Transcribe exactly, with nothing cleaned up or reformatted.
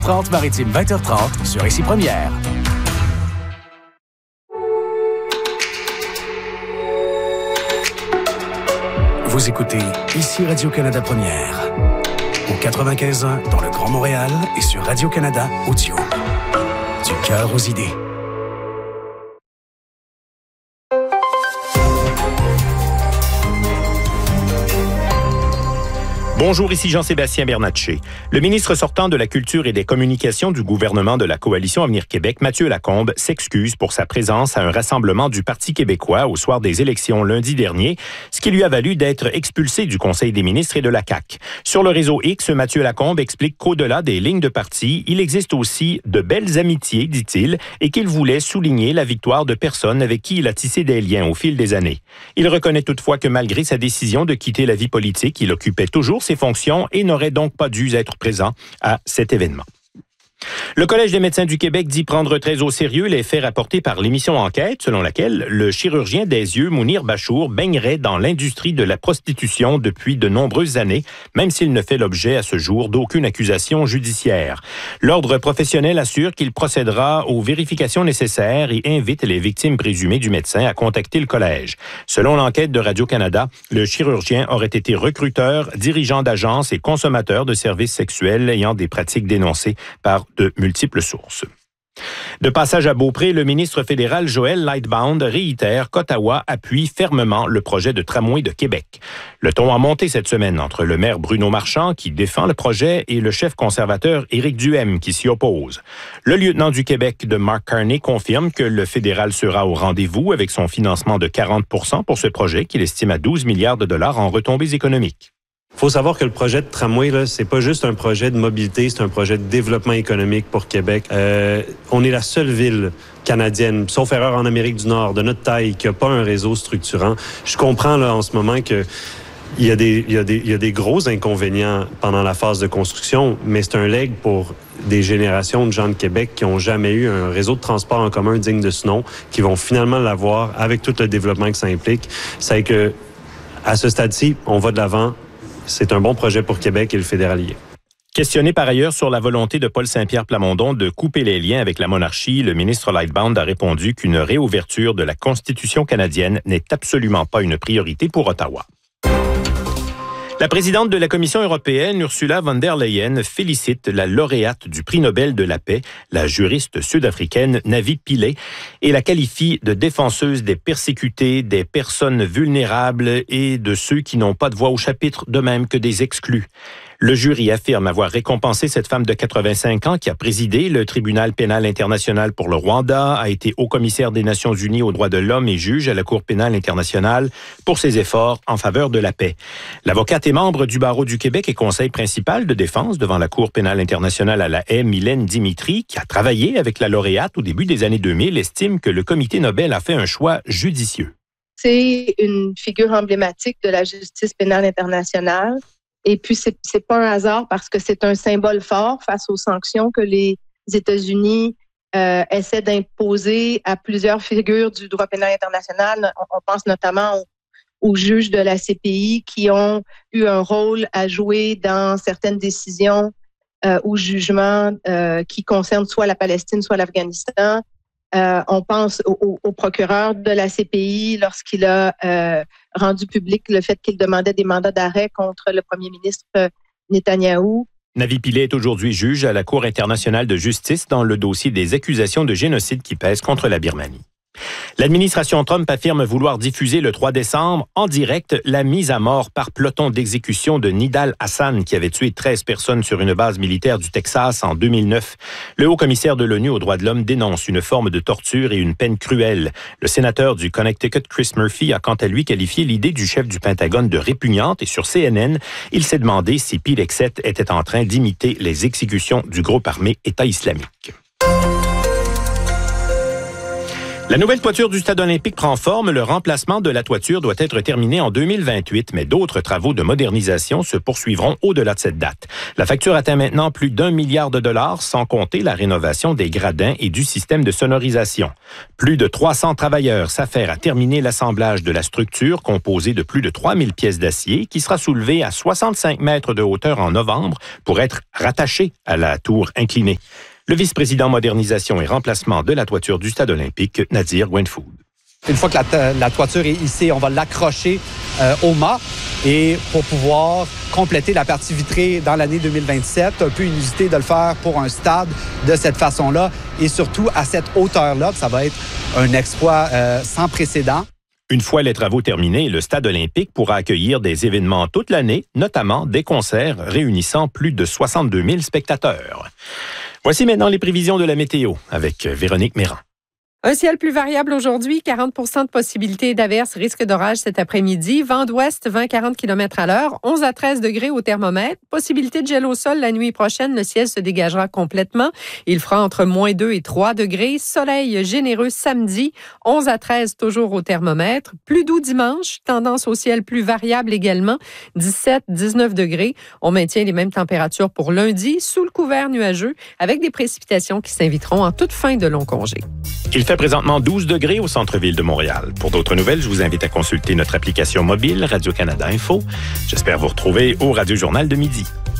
trente Maritime vingt heures trente sur Ici Première. Vous écoutez Ici Radio-Canada Première. Au quatre-vingt-quinze ans dans le Grand Montréal et sur Radio-Canada Audio. Du cœur aux idées. Bonjour, ici Jean-Sébastien Bernatchez. Le ministre sortant de la Culture et des Communications du gouvernement de la Coalition Avenir Québec, Mathieu Lacombe, s'excuse pour sa présence à un rassemblement du Parti québécois au soir des élections lundi dernier, ce qui lui a valu d'être expulsé du Conseil des ministres et de la C A Q. Sur le réseau X, Mathieu Lacombe explique qu'au-delà des lignes de parti, il existe aussi de belles amitiés, dit-il, et qu'il voulait souligner la victoire de personnes avec qui il a tissé des liens au fil des années. Il reconnaît toutefois que malgré sa décision de quitter la vie politique, il occupait toujours ses fonctions et n'aurait donc pas dû être présent à cet événement. Le Collège des médecins du Québec dit prendre très au sérieux les faits rapportés par l'émission Enquête, selon laquelle le chirurgien des yeux Mounir Bachour baignerait dans l'industrie de la prostitution depuis de nombreuses années, même s'il ne fait l'objet à ce jour d'aucune accusation judiciaire. L'Ordre professionnel assure qu'il procédera aux vérifications nécessaires et invite les victimes présumées du médecin à contacter le Collège. Selon l'enquête de Radio-Canada, le chirurgien aurait été recruteur, dirigeant d'agence et consommateur de services sexuels ayant des pratiques dénoncées par de multiples sources. De passage à Beaupré, le ministre fédéral Joël Lightbound réitère qu'Ottawa appuie fermement le projet de tramway de Québec. Le ton a monté cette semaine entre le maire Bruno Marchand, qui défend le projet, et le chef conservateur Éric Duhaime, qui s'y oppose. Le lieutenant du Québec de Mark Carney confirme que le fédéral sera au rendez-vous avec son financement de quarante pour cent pour ce projet qu'il estime à douze milliards de dollars en retombées économiques. Il faut savoir que le projet de tramway, là, c'est pas juste un projet de mobilité, c'est un projet de développement économique pour Québec. Euh, on est la seule ville canadienne, sauf erreur en Amérique du Nord, de notre taille, qui n'a pas un réseau structurant. Je comprends là en ce moment que il y a des, il y a des, il y a des gros inconvénients pendant la phase de construction, mais c'est un legs pour des générations de gens de Québec qui n'ont jamais eu un réseau de transport en commun digne de ce nom, qui vont finalement l'avoir avec tout le développement que ça implique. C'est que, à ce stade-ci, on va de l'avant. C'est un bon projet pour Québec et le fédéralier. Questionné par ailleurs sur la volonté de Paul Saint-Pierre Plamondon de couper les liens avec la monarchie, le ministre Lightbound a répondu qu'une réouverture de la Constitution canadienne n'est absolument pas une priorité pour Ottawa. La présidente de la Commission européenne, Ursula von der Leyen, félicite la lauréate du prix Nobel de la paix, la juriste sud-africaine Navi Pillay, et la qualifie de défenseuse des persécutés, des personnes vulnérables et de ceux qui n'ont pas de voix au chapitre, de même que des exclus. Le jury affirme avoir récompensé cette femme de quatre-vingt-cinq ans qui a présidé le tribunal pénal international pour le Rwanda, a été haut-commissaire des Nations unies aux droits de l'homme et juge à la Cour pénale internationale pour ses efforts en faveur de la paix. L'avocate et membre du barreau du Québec et conseil principal de défense devant la Cour pénale internationale à La Haye, Mylène Dimitri, qui a travaillé avec la lauréate au début des années deux mille, estime que le comité Nobel a fait un choix judicieux. C'est une figure emblématique de la justice pénale internationale. Et puis, c'est, c'est pas un hasard parce que c'est un symbole fort face aux sanctions que les États-Unis euh, essaient d'imposer à plusieurs figures du droit pénal international. On, on pense notamment aux, aux juges de la C P I qui ont eu un rôle à jouer dans certaines décisions euh, ou jugements euh, qui concernent soit la Palestine, soit l'Afghanistan. Euh, on pense au, au, au procureur de la C P I lorsqu'il a euh, rendu public le fait qu'il demandait des mandats d'arrêt contre le premier ministre Netanyahou. Navi Pillay est aujourd'hui juge à la Cour internationale de justice dans le dossier des accusations de génocide qui pèsent contre la Birmanie. L'administration Trump affirme vouloir diffuser le trois décembre en direct la mise à mort par peloton d'exécution de Nidal Hassan qui avait tué treize personnes sur une base militaire du Texas en deux mille neuf. Le haut-commissaire de l'ONU aux droits de l'homme dénonce une forme de torture et une peine cruelle. Le sénateur du Connecticut, Chris Murphy, a quant à lui qualifié l'idée du chef du Pentagone de répugnante et sur C N N, il s'est demandé si Pete Hegseth était en train d'imiter les exécutions du groupe armé État islamique. La nouvelle toiture du Stade olympique prend forme. Le remplacement de la toiture doit être terminé en deux mille vingt-huit, mais d'autres travaux de modernisation se poursuivront au-delà de cette date. La facture atteint maintenant plus d'un milliard de dollars, sans compter la rénovation des gradins et du système de sonorisation. Plus de trois cents travailleurs s'affairent à terminer l'assemblage de la structure composée de plus de trois mille pièces d'acier qui sera soulevée à soixante-cinq mètres de hauteur en novembre pour être rattachée à la tour inclinée. Le vice-président modernisation et remplacement de la toiture du Stade olympique, Nadir Gwenfoud. Une fois que la, la toiture est hissée, on va l'accrocher euh, au mât et pour pouvoir compléter la partie vitrée dans l'année deux mille vingt-sept. Un peu inusité de le faire pour un stade de cette façon-là et surtout à cette hauteur-là. Ça va être un exploit euh, sans précédent. Une fois les travaux terminés, le Stade olympique pourra accueillir des événements toute l'année, notamment des concerts réunissant plus de soixante-deux mille spectateurs. Voici maintenant les prévisions de la météo avec Véronique Méran. Un ciel plus variable aujourd'hui, quarante pour cent de possibilité d'averses, risque d'orage cet après-midi. Vent d'ouest, vingt à quarante kilomètres à l'heure, onze à treize degrés au thermomètre. Possibilité de gel au sol la nuit prochaine, le ciel se dégagera complètement. Il fera entre moins deux et trois degrés. Soleil généreux samedi, onze à treize toujours au thermomètre. Plus doux dimanche, tendance au ciel plus variable également, dix-sept à dix-neuf degrés. On maintient les mêmes températures pour lundi, sous le couvert nuageux, avec des précipitations qui s'inviteront en toute fin de long congé. Il fait présentement douze degrés au centre-ville de Montréal. Pour d'autres nouvelles, je vous invite à consulter notre application mobile Radio-Canada Info. J'espère vous retrouver au Radio Journal de midi.